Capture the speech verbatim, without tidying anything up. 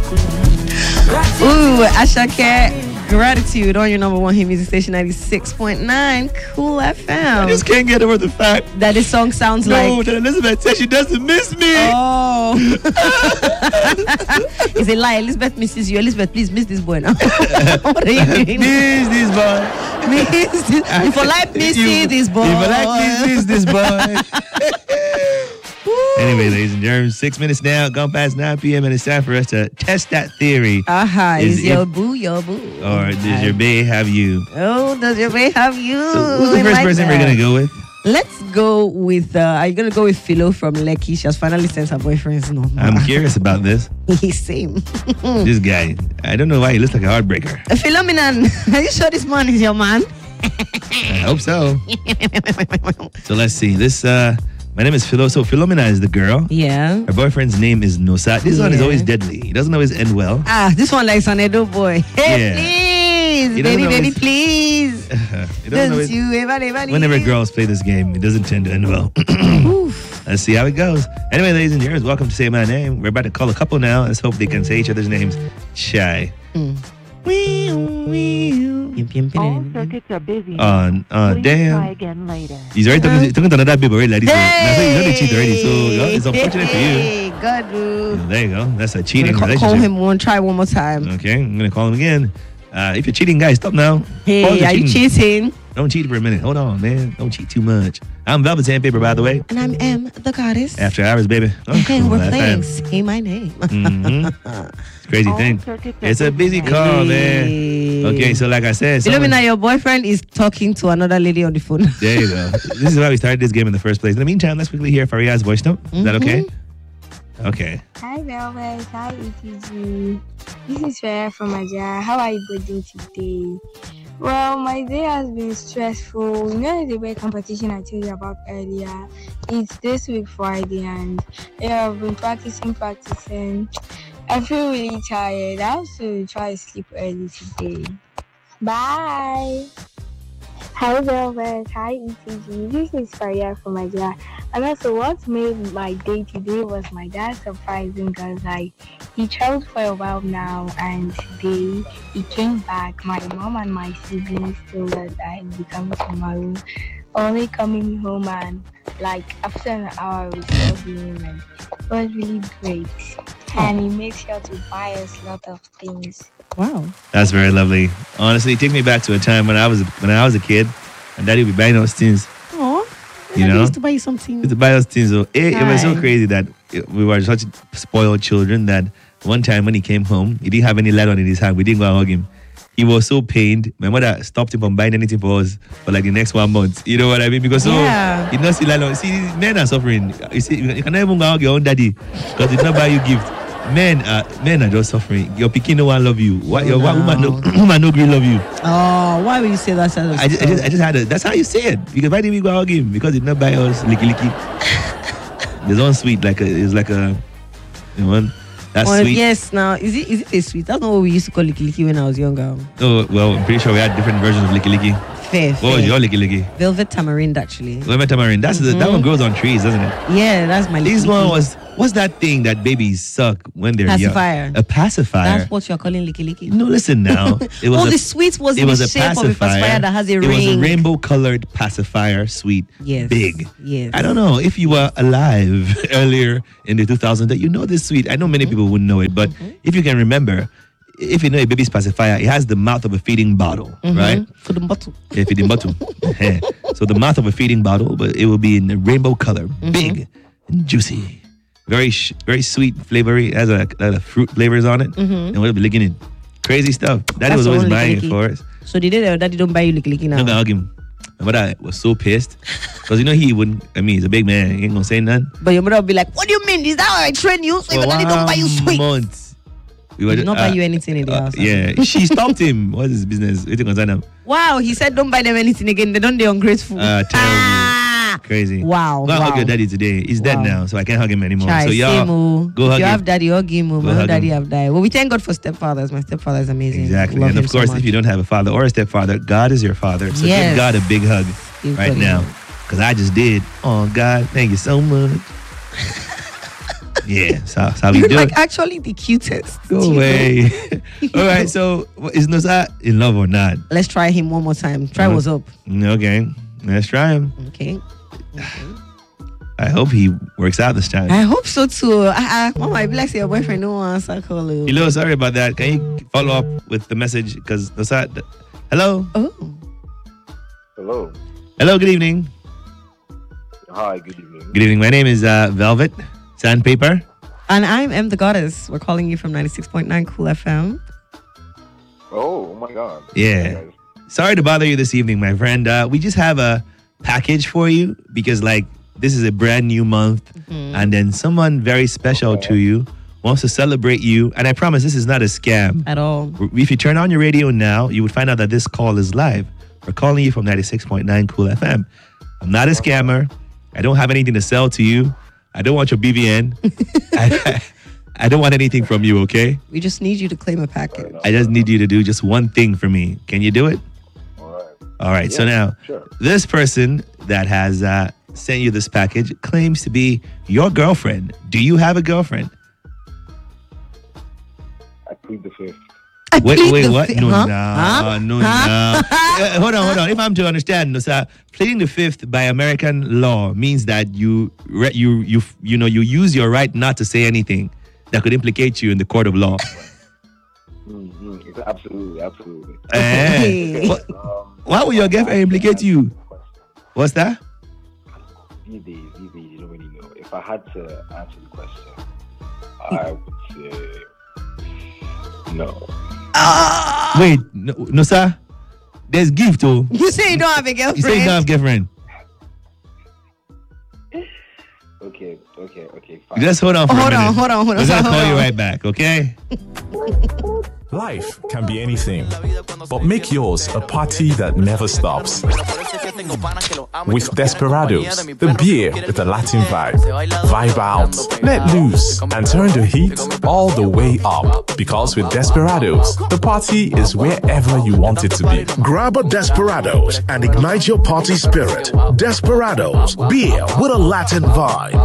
Ooh, Ashake. Gratitude on your number one hit music station ninety-six point nine Cool F M. I just can't get over the fact that this song sounds no, like. No, that Elizabeth says she doesn't miss me. Oh. It's a lie. Elizabeth misses you. Elizabeth, please miss this boy now. What are you doing? Miss this boy. Miss this. If you like misses this boy. If you like miss this boy. Anyway, ladies and germs, six minutes now, gone past nine p.m. and it's time for us to test that theory. Aha, uh-huh. is, is your if, boo your boo? Or does your bae have you? Oh, does your bae have you? So who's the first like person that. we're going to go with? Let's go with, uh, are you going to go with Philo from Lekki? She has finally sent her boyfriend's number. I'm curious about this. He's same. This guy, I don't know why he looks like a heartbreaker. A phenomenon. Are you sure this man is your man? I hope so. So let's see. This, uh... My name is Philo. So Philomena is the girl. Yeah. Her boyfriend's name is Nosa. This yeah. one is always deadly. He doesn't always end well. Ah, this one likes an Edo boy. Hey, yeah. please, baby, always, baby, please. Uh, don't always, you ever, ever whenever girls play this game, it doesn't tend to end well. Let's see how it goes. Anyway, ladies and gentlemen, welcome to Say My Name. We're about to call a couple now. Let's hope they can say each other's names. Shy. Mm. All circuits are busy. Uh, uh, damn. Try again later. He's already talking, talking to another baby already, ladies. Hey, so, you know they cheat already, so you know, it's unfortunate for you. Hey, God, dude. There you go. That's a cheating call, relationship. Call him one, try one more time. Okay, I'm gonna call him again. Uh, if you're cheating, guys, stop now. Hey, are cheating. you cheating? Don't cheat for a minute. Hold on, man. Don't cheat too much. I'm Velvet Sandpaper, by the way. And I'm M, the goddess. After hours, baby. Oh, hey, cool. We're playing Say My Name. Mm-hmm. It's a crazy All thing. It's a busy call, hey. man. Okay, so like I said. Philomena, your boyfriend is talking to another lady on the phone. There you go. This is why we started this game in the first place. In the meantime, let's quickly hear Faria's voice note. Is mm-hmm. that okay? Okay. Hi, Velvet. Hi, E T G. This is Faria from Aja. How are you doing today? Well, my day has been stressful. You know the way competition I told you about earlier? It's this week Friday and yeah, I've been practicing, practicing. I feel really tired. I have to try to sleep early today. Bye. Hi, Velvet. Hi, E T G. This is Faria from Aja. And also, what made my day today was my dad surprising because like he traveled for a while now, and today he came back. My mom and my siblings told us that he'd be coming tomorrow. Only coming home and like after an hour we saw him, and it was really great. And he made sure to buy us a lot of things. Wow, that's very lovely. Honestly, it takes me back to a time when I was when I was a kid, and Daddy would be buying those things. Oh, you know, used to buy you something. Used to buy those things. So it, it was so crazy that it, we were such spoiled children that one time when he came home, he didn't have any light on in his hand. We didn't go and hug him. He was so pained. My mother stopped him from buying anything for us for like the next one month. You know what I mean? Because so yeah. he did not see light on. See, men are suffering. You see, you cannot even go and hug your own daddy because he did not buy you gift. Men are men are just suffering. Your pikin no one love you. What oh, your no. what woman no woman no green love you. Oh, why would you say that? I just, I just I just had a, that's how you say it. Because why did we go hug him? Because he did not buy us licky licky. There's one sweet like a it's like a you know, that's well, sweet. Yes, now is it is it a sweet? That's not what we used to call licky licky when I was younger. Oh well, I'm pretty sure we had different versions of licky licky. Fair, what fair. was your licky licky? Velvet tamarind, actually. Velvet tamarind. That's mm-hmm. the, that one grows on trees, doesn't it? Yeah, that's my. This one was what's that thing that babies suck when they're pacifier. young? A pacifier. That's what you're calling licky licky. No, listen now. It was oh, a, the sweet was in the shape pacifier. of a pacifier that has a it ring. It was a rainbow colored pacifier, sweet, yes, big. Yes. I don't know if you were alive earlier in the two thousands that you know this sweet. I know many mm-hmm. people wouldn't know it, but mm-hmm. if you can remember. If you know a baby's pacifier, it has the mouth of a feeding bottle, mm-hmm. right? For the bottle. Yeah, feeding bottle. So the mouth of a feeding bottle, but it will be in a rainbow color, mm-hmm. big and juicy, very, sh- very sweet flavory. It has a, a fruit flavors on it, mm-hmm. and we'll be licking it. Crazy stuff. Daddy That's was always buying it for us. So did they, Daddy don't buy you licky licky now? I'm gonna hug him. My mother was so pissed because you know he wouldn't. I mean, he's a big man. He ain't gonna say nothing. But your mother would be like, "What do you mean? Is that how I train you? So if Daddy don't buy you sweets." Months. We were, did not uh, buy you anything in the uh, house. Yeah, she stopped him. What's his business? Wow, he said don't buy them anything again. They don't. They're ungrateful. Uh, terrible. Ah, crazy. Wow. Go wow. hug your daddy today. He's wow. dead now, so I can't hug him anymore. Try, so y'all go hug him. You him. have daddy, hug him. My hug daddy him. have died. Well, we thank God for stepfathers. My stepfather is amazing. Exactly. Love and of course, so if you don't have a father or a stepfather, God is your father. So yes. give God a big hug give right now. Because I just did. Oh, God, thank you so much. Yeah, that's how, that's how we You're do like it. actually the cutest. Go you know? away. All right, so is Nosa in love or not? Let's try him one more time. Try Uh-huh. what's up. Okay, let's try him. Okay. Okay. I hope he works out this time. I hope so too. I, I, Mama, I bless your boyfriend. No answer call. you. Hello, sorry about that. Can you follow up with the message? Because Nosa, hello, Oh. Hello. hello, good evening. Hi, good evening. Good evening. My name is uh, Velvet Sandpaper. And I'm M the Goddess. We're calling you from ninety-six point nine Cool F M. Oh, oh my God. Yeah. Hey, guys. Sorry to bother you this evening, my friend. Uh, we just have a package for you because, like, this is a brand new month, and then someone very special to you wants to celebrate you. And I promise this is not a scam. At all. If you turn on your radio now, you would find out that this call is live. We're calling you from ninety-six point nine Cool F M. I'm not a scammer. I don't have anything to sell to you. I don't want your B V N. I, I don't want anything from you, okay? We just need you to claim a package. I just need you to do just one thing for me. Can you do it? All right. All right. So Yeah, now, sure. this person that has uh, sent you this package claims to be your girlfriend. Do you have a girlfriend? I plead the fifth. I Wait, plead wait, the what? fi- No, huh? no, Huh? no, Huh? no. Uh, hold on, hold on. If I'm to understand, no, sir, pleading the fifth by American law means that you, re- you, you, you know, you use your right not to say anything that could implicate you in the court of law. Mm-hmm. It's absolutely, absolutely. Eh. Okay. What- Um, Why would your girlfriend implicate you? What's that? These days, these days, you don't really know. If I had to answer the question, I would say no. Wait, no, no, sir. There's gift, oh. You say you don't have a You girlfriend. say you don't have girlfriend. Okay, okay, okay. Fine. Just hold on for Hold a minute. on, hold on, hold on, We're gonna hold call you on. right back, okay? Life can be anything, but make yours a party that never stops. With Desperados, the beer with a Latin vibe. Vibe out, let loose, and turn the heat all the way up. Because with Desperados, the party is wherever you want it to be. Grab a Desperados and ignite your party spirit. Desperados, beer with a Latin vibe.